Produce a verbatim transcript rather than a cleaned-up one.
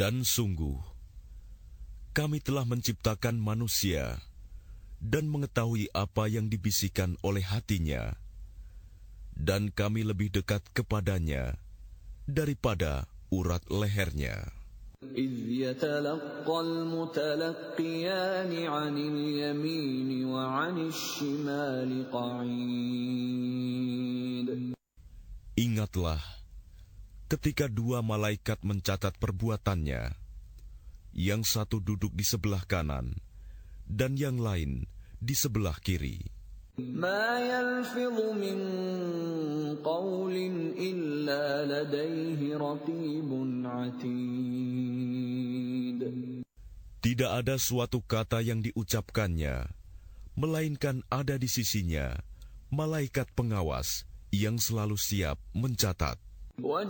Dan sungguh, kami telah menciptakan manusia dan mengetahui apa yang dibisikkan oleh hatinya, dan kami lebih dekat kepadanya daripada urat lehernya. إذ يتلقى المتلقيان عن اليمين وعن الشمال قعيد. Ingatlah ketika dua malaikat mencatat perbuatannya, yang satu duduk di sebelah kanan dan yang lain di sebelah kiri. ما يلفظ من قول إلا لديه رقيب عتيد. Tidak ada suatu kata yang diucapkannya, melainkan ada di sisinya malaikat pengawas yang selalu siap mencatat.